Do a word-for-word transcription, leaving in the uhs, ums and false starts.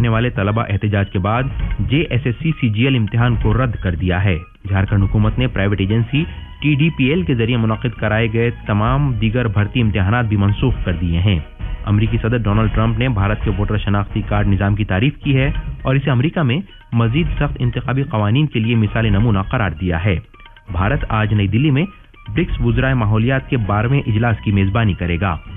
रहने वाले तलबा एहतजाज के बाद जेएसएससी सीजीएल इम्तिहान को रद्द कर दिया है। झारखंड हुकूमत ने प्राइवेट एजेंसी टीडीपीएल के जरिए मुनक्किद कराए गए तमाम दीगर भर्ती इम्तिहानात भी मनसूख कर दिए हैं। अमरीकी सदर डोनाल्ड ट्रंप ने भारत के वोटर शनाख्ती कार्ड निजाम की तारीफ की है और इसे अमरीका में मजीद सख्त इंतखाबी कवानीन के लिए मिसाल नमूना करार दिया है। भारत आज नई दिल्ली में ब्रिक्स वुज़राए माहौलियात के बारहवें इजलास की मेजबानी करेगा।